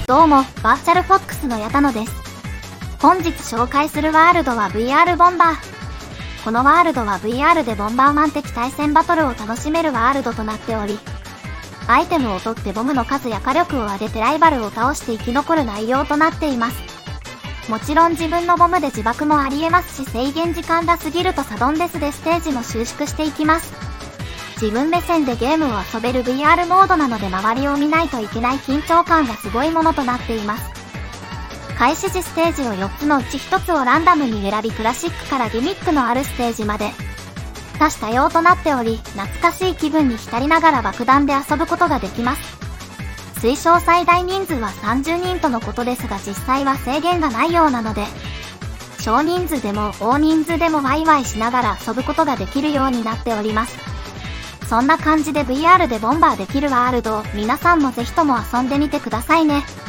どうも、バーチャルフォックスの矢田野です。本日紹介するワールドは VR ボンバー。このワールドは VR でボンバーマン的対戦バトルを楽しめるワールドとなっており、アイテムを取ってボムの数や火力を上げてライバルを倒して生き残る内容となっています。もちろん自分のボムで自爆もありえますし、制限時間が過ぎるとサドンデスでステージも収縮していきます。自分目線でゲームを遊べる VR モードなので周りを見ないといけない緊張感がすごいものとなっています。開始時ステージを4つのうち1つをランダムに選び、クラシックからギミックのあるステージまで多種多様となっており、懐かしい気分に浸りながら爆弾で遊ぶことができます。推奨最大人数は30人とのことですが、実際は制限がないようなので、少人数でも大人数でもワイワイしながら遊ぶことができるようになっております。そんな感じで VR でボンバーできるワールドを皆さんもぜひとも遊んでみてくださいね。